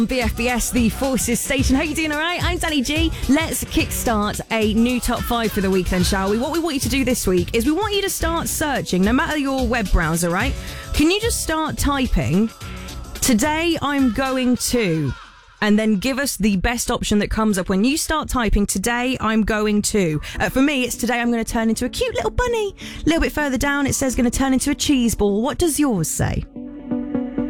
BFBS, the Forces Station. How you doing, all right? I'm Danny G. Let's kickstart a new top 5 for the week then, shall we? What we want you to do this week is we want you to start searching, no matter your web browser, right? Can you just start typing, today I'm going to, and then give us the best option that comes up when you start typing, today I'm going to. For me, it's today I'm going to turn into a cute little bunny. A little bit further down, it says going to turn into a cheese ball. What does yours say?